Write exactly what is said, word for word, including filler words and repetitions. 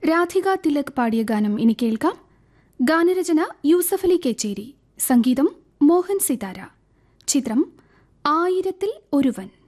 രാധിക തിലക് പാടിയ ഗാനം ഇനി കേൾക്കാം. ഗാനരചന യൂസഫ് അലി കേച്ചേരി, സംഗീതം മോഹൻ സിതാര. ചിത്രം ആയിരത്തിൽ ഒരുവൻ.